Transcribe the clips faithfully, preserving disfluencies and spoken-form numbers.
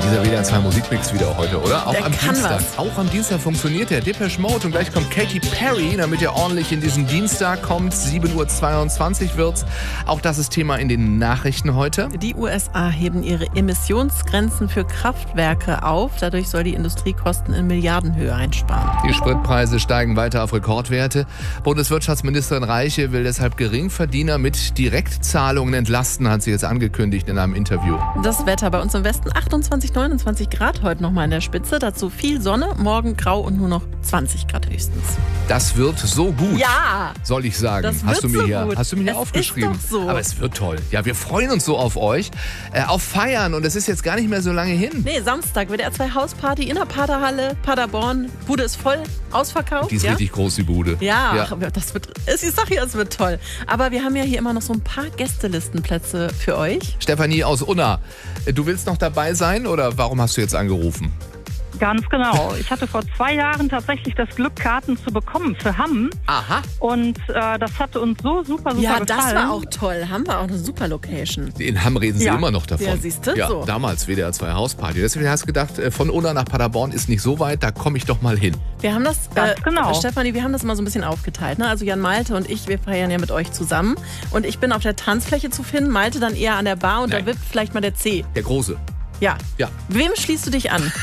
Dieser W D R zwei Musikmix wieder heute, oder? Auch Der am kann Dienstag. was. Auch am Dienstag funktioniert der Depeche Mode und gleich kommt Katy Perry, damit ihr ordentlich in diesen Dienstag kommt. sieben Uhr zweiundzwanzig wird's. Auch das ist Thema in den Nachrichten heute. Die U S A heben ihre Emissionsgrenzen für Kraftwerke auf. Dadurch soll die Industrie Kosten in Milliardenhöhe einsparen. Die Spritpreise steigen weiter auf Rekordwerte. Bundeswirtschaftsministerin Reiche will deshalb Geringverdiener mit Direktzahlungen entlasten, hat sie jetzt angekündigt in einem Interview. Das Wetter bei uns im Westen achtundzwanzig, neunundzwanzig Grad heute nochmal in der Spitze. Dazu viel Sonne, morgen grau und nur noch zwanzig Grad höchstens. Das wird so gut, Ja! soll ich sagen. Das hast, wird du mir so hier, gut. hast du mir hier Es aufgeschrieben. ist doch so. Aber es wird toll. Ja, wir freuen uns so auf euch. Äh, auf Feiern und es ist jetzt gar nicht mehr so lange hin. Nee, Samstag W D R zwei Hausparty in der Paderhalle, Paderborn. Bude ist voll, ausverkauft. Die ist ja? richtig groß, die Bude. Ja, Ja. ach, das wird, ich sag ja, es wird toll. Aber wir haben ja hier immer noch so ein paar Gästelistenplätze für euch. Stefanie aus Unna, du willst noch dabei sein oder warum hast du jetzt angerufen? Ganz genau. Ich hatte vor zwei Jahren tatsächlich das Glück, Karten zu bekommen für Hamm. Aha. Und äh, das hatte uns so super, super Ja, gefallen. das war auch toll. Haben wir auch eine super Location. In Hamm reden sie Ja. immer noch davon. Ja, siehst du, Ja, so. damals W D R zwei Hausparty. Deswegen hast du gedacht, äh, von Unna nach Paderborn ist nicht so weit, da komme ich doch mal hin. Wir haben das, Ganz genau. Stefanie, wir haben das mal so ein bisschen aufgeteilt. Ne? Also Jan Malte und ich, wir feiern ja mit euch zusammen. Und ich bin auf der Tanzfläche zu finden, Malte dann eher an der Bar und Nein. da wird vielleicht mal der C. Der Große. Ja. Ja. Wem schließt du dich an?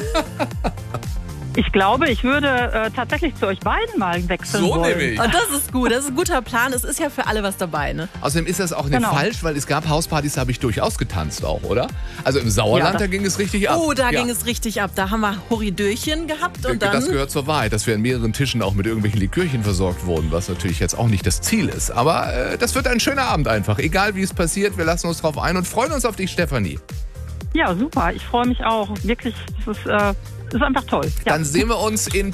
Ich glaube, ich würde äh, tatsächlich zu euch beiden mal wechseln So wollen. nämlich. Und das ist gut, das ist ein guter Plan. Es ist ja für alle was dabei, ne? Außerdem ist das auch nicht Genau. falsch, weil es gab Hauspartys, da habe ich durchaus getanzt auch, oder? Also im Sauerland, Ja, das- da ging es richtig ab. Oh, da Ja. ging es richtig ab. Da haben wir Horidöchen gehabt und Das dann... gehört zur Wahrheit, dass wir an mehreren Tischen auch mit irgendwelchen Likörchen versorgt wurden, was natürlich jetzt auch nicht das Ziel ist. Aber äh, das wird ein schöner Abend einfach. Egal wie es passiert, wir lassen uns drauf ein und freuen uns auf dich, Stefanie. Ja, super. Ich freue mich auch. Wirklich, das ist, äh, ist einfach toll. Ja. Dann sehen wir uns in